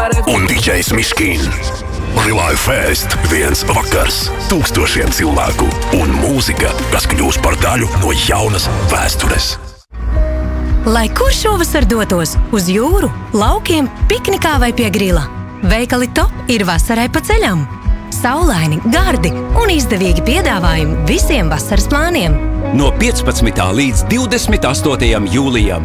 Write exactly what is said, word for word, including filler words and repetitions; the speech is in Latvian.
un dīdžejs Miškīn. Lielāju fest, viens vakars, tūkstošiem cilvēku un mūzika, kas kļūs par daļu no jaunas vēstures. Lai kur šovasar dotos uz jūru, laukiem, piknikā vai pie grila, veikali Top ir vasarai pa ceļam. Saulaini, gardi un izdevīgi piedāvājumi visiem vasaras plāniem. No piecpadsmitā līdz divdesmit astotajam jūlijam